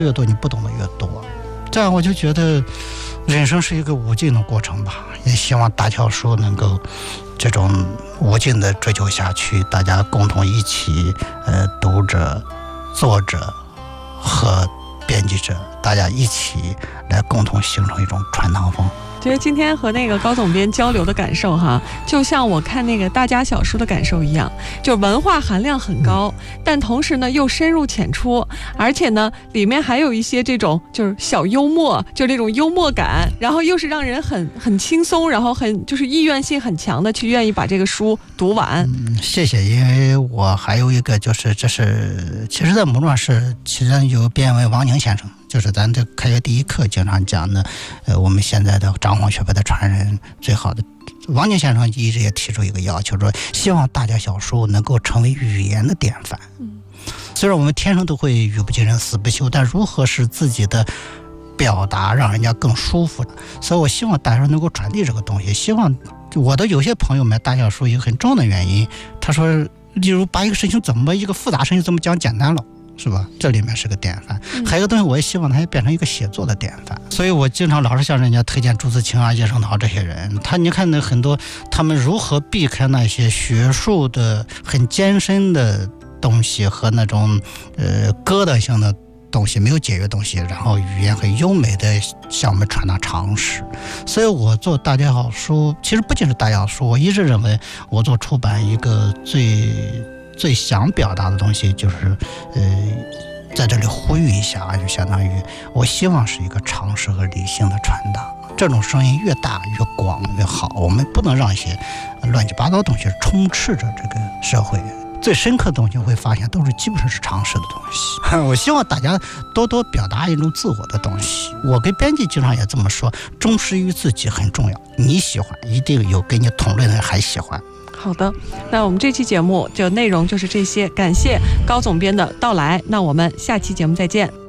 越多你不懂的越多。这样我就觉得人生是一个无尽的过程吧，也希望大小书能够这种无尽的追求下去，大家共同一起读者、作者和编辑者，大家一起来共同形成一种传堂风。 觉得今天和那个高总编交流的感受哈，就像我看那个大家小书的感受一样，就是文化含量很高，但同时呢又深入浅出，而且呢里面还有一些这种就是小幽默，就那种幽默感，然后又是让人很轻松，然后就是意愿性很强的去愿意把这个书读完。 谢谢。因为我还有一个就是其实在某种是其实有编为王宁先生，就是咱这开学第一课经常讲的我们现在的张黄学派的传人最好的王宁先生一直也提出一个要求，说希望大家小书能够成为语言的典范。虽然我们天生都会语不惊人死不休，但如何使自己的表达让人家更舒服，所以我希望大家能够传递这个东西。希望我的有些朋友买大小书一个很重要的原因，他说例如把一个事情一个复杂事情怎么讲简单了，是吧？这里面是个典范。还有一个东西我也希望它也变成一个写作的典范。所以我经常老是向人家推荐朱自清啊、叶圣陶这些人，你看那很多他们如何避开那些学术的很艰深的东西和那种疙瘩性的东西，没有解决东西，然后语言很优美的向我们传达常识。所以我做大家好书，其实不仅是大家好书，我一直认为我做出版一个最想表达的东西就是在这里呼吁一下，就相当于我希望是一个常识和理性的传达，这种声音越大越广越好。我们不能让一些乱七八糟的东西充斥着这个社会，最深刻的东西会发现都是基本上是常识的东西。我希望大家多多表达一种自我的东西。我跟编辑经常也这么说，忠实于自己很重要，你喜欢一定有跟你同类的人还喜欢。 好的，那我们这期节目就内容就是这些，感谢高总编的到来，那我们下期节目再见。